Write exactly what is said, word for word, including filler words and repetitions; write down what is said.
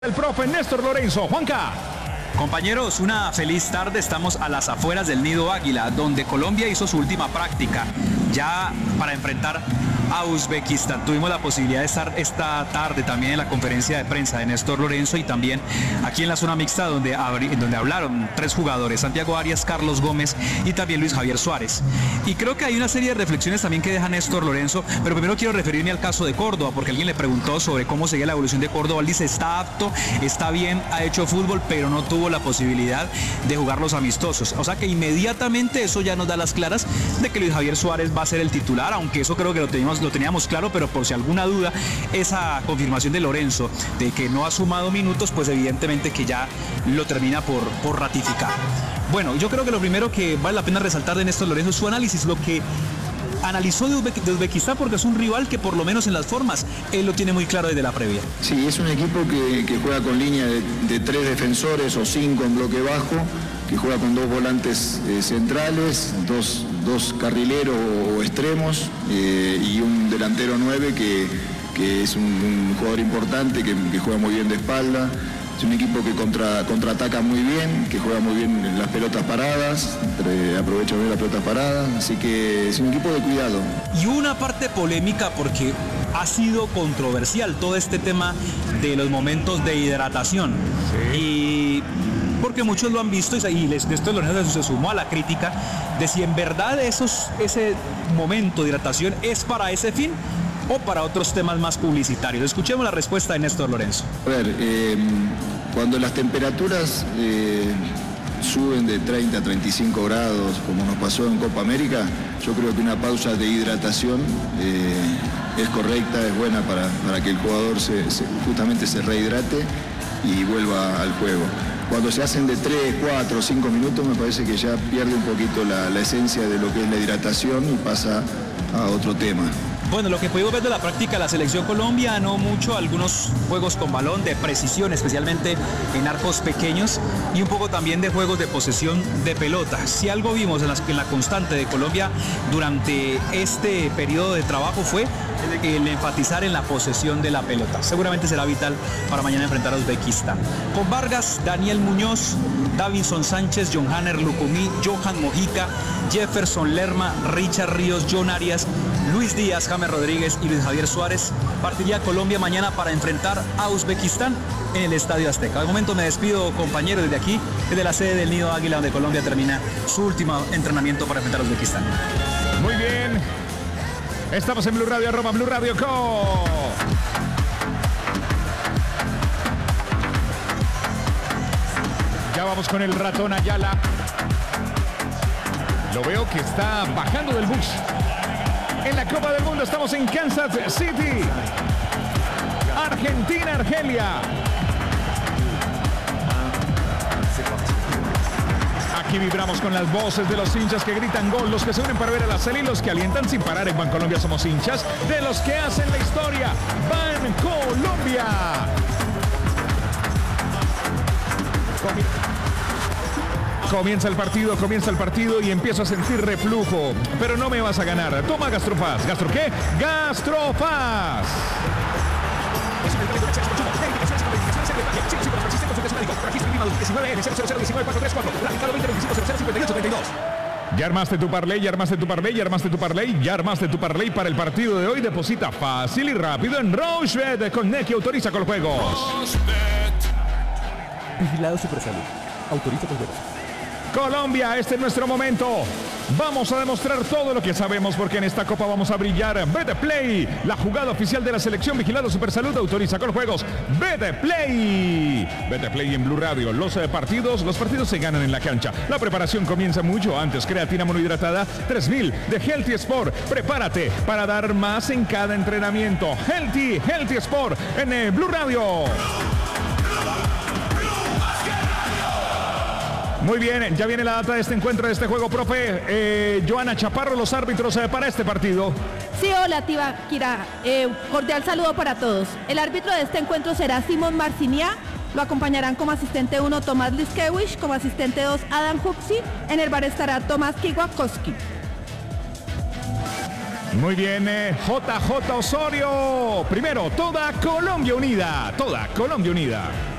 El profe Néstor Lorenzo. Juanca. Compañeros, una feliz tarde. Estamos a las afueras del Nido Águila, donde Colombia hizo su última práctica ya para enfrentar a Uzbekistán. Tuvimos la posibilidad de estar esta tarde también en la conferencia de prensa de Néstor Lorenzo y también aquí en la zona mixta donde, donde hablaron tres jugadores, Santiago Arias, Carlos Gómez y también Luis Javier Suárez. Y creo que hay una serie de reflexiones también que deja Néstor Lorenzo, pero primero quiero referirme al caso de Córdoba, porque alguien le preguntó sobre cómo seguía la evolución de Córdoba. Él dice, está apto, está bien, ha hecho fútbol, pero no tuvo la posibilidad de jugar los amistosos. O sea que inmediatamente eso ya nos da las claras de que Luis Javier Suárez va a ser el titular, aunque eso creo que lo teníamos, lo teníamos claro, pero por si alguna duda, esa confirmación de Lorenzo de que no ha sumado minutos, pues evidentemente que ya lo termina por, por ratificar. Bueno, yo creo que lo primero que vale la pena resaltar de Néstor Lorenzo es su análisis, lo que analizó de, Uzbe de Uzbekistán, porque es un rival que por lo menos en las formas él lo tiene muy claro desde la previa. Sí, es un equipo que, que juega con línea de, de tres defensores o cinco en bloque bajo, que juega con dos volantes eh, centrales, dos, dos carrileros o extremos eh, y un delantero nueve que, que es un, un jugador importante, que, que juega muy bien de espalda. Es un equipo que contra, contraataca muy bien, que juega muy bien en las pelotas paradas, aprovecha bien las pelotas paradas, así que es un equipo de cuidado. Y una parte polémica porque ha sido controversial todo este tema de los momentos de hidratación. Sí. Y porque muchos lo han visto y Néstor Lorenzo se sumó a la crítica de si en verdad esos, ese momento de hidratación es para ese fin o para otros temas más publicitarios. Escuchemos la respuesta de Néstor Lorenzo. A ver, eh, cuando las temperaturas eh, suben de treinta a treinta y cinco grados, como nos pasó en Copa América, yo creo que una pausa de hidratación eh, es correcta, es buena para, para que el jugador se, se, justamente se rehidrate y vuelva al juego. Cuando se hacen de tres, cuatro, cinco minutos, me parece que ya pierde un poquito la, la esencia de lo que es la hidratación y pasa a otro tema. Bueno, lo que pudimos ver de la práctica de la selección Colombia, no mucho, algunos juegos con balón de precisión, especialmente en arcos pequeños, y un poco también de juegos de posesión de pelota. Si algo vimos en la, en la constante de Colombia durante este periodo de trabajo fue el enfatizar en la posesión de la pelota. Seguramente será vital para mañana enfrentar a Uzbekistán. Con Vargas, Daniel Muñoz, Davinson Sánchez, John Hanner Lucumí, Johan Mojica, Jefferson Lerma, Richard Ríos, John Arias, Luis Díaz, James Rodríguez y Luis Javier Suárez. Partiría Colombia mañana para enfrentar a Uzbekistán en el Estadio Azteca. Al momento me despido, compañero, desde aquí, desde la sede del Nido Águila, donde Colombia termina su último entrenamiento para enfrentar a Uzbekistán. Muy bien. Estamos en Blue Radio, arroba Blue Radio Co. Ya vamos con el ratón Ayala. Lo veo que está bajando del bus. En la Copa del Mundo estamos en Kansas City, Argentina, Argelia. Aquí vibramos con las voces de los hinchas que gritan gol, los que se unen para ver a la serie y los que alientan sin parar. En Bancolombia somos hinchas de los que hacen la historia. Bancolombia. Comienza el partido, comienza el partido y empiezo a sentir reflujo. Pero no me vas a ganar. Toma Gastrofaz. ¿Gastro qué? Gastrofaz. Ya armaste tu parlay, ya armaste tu parlay, ya armaste tu parlay, ya armaste tu parlay para el partido de hoy. Deposita fácil y rápido en Rochebet con Nequi. Autoriza con los juegos. Vigilado Supersalud. Autoriza con juegos. Colombia, este es nuestro momento. Vamos a demostrar todo lo que sabemos porque en esta copa vamos a brillar. Betplay, la jugada oficial de la selección. Vigilado Supersalud, autoriza con juegos. Betplay. Betplay en Blue Radio. Los eh, partidos, los partidos se ganan en la cancha. La preparación comienza mucho antes. Creatina monohidratada tres mil de Healthy Sport. Prepárate para dar más en cada entrenamiento. Healthy, Healthy Sport en eh, Blue Radio. Muy bien, ya viene la data de este encuentro, de este juego, profe. Eh, Joana Chaparro, los árbitros eh, para este partido. Sí, hola, Tibaquira. Eh, cordial saludo para todos. El árbitro de este encuentro será Simón Marciniá. Lo acompañarán como asistente uno Tomás Liskewicz, como asistente dos Adam Huxi. En el bar estará Tomás Kiwakowski. Muy bien, eh, J J Osorio. Primero, toda Colombia unida. Toda Colombia unida.